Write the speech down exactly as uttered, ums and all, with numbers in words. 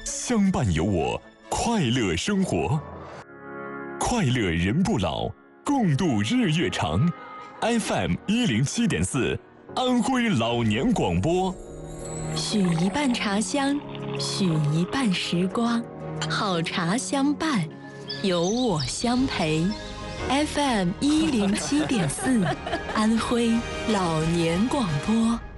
相伴有我，快乐生活，快乐人不老，共度日月长。F M 一零七点四，安徽老年广播。 许一半茶香，许一半时光，好茶相伴，有我相陪。F M 一零七点四，安徽老年广播。